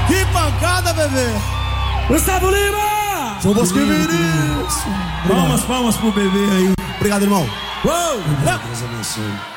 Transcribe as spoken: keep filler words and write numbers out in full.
Que pancada, bebê. Gustavo Lima. João Bosco e Vinícius. Palmas, palmas pro bebê aí. Obrigado, irmão. Uou. Deus abençoe.